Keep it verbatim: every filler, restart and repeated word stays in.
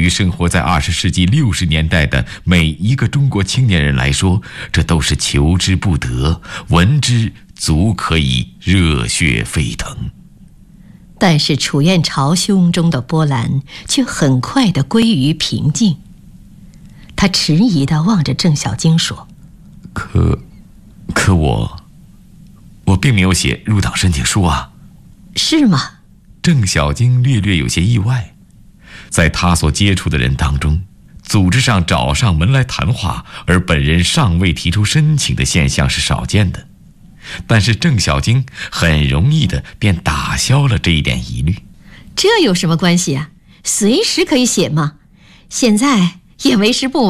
于生活在二十世纪六十年代的每一个中国青年人来说，这都是求之不得，闻之足可以热血沸腾。 但是楚燕朝胸中的波澜却很快地归于平静。他迟疑地望着郑小晶说： 可可我我并没有写入党申请书啊。 是吗？ 郑小晶略略有些意外，在他所接触的人当中，组织上找上门来谈话，而本人尚未提出申请的现象是少见的。但是郑小晶很容易的便打消了这一点疑虑。 这有什么关系啊？随时可以写嘛，现在也为时不晚。